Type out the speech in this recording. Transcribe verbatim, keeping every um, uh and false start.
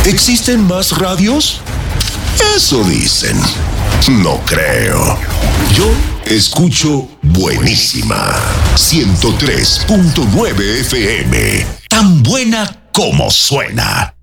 ¿Existen más radios? Eso dicen. No creo. Yo escucho Buenísima. ciento tres punto nueve F M. Tan buena como suena.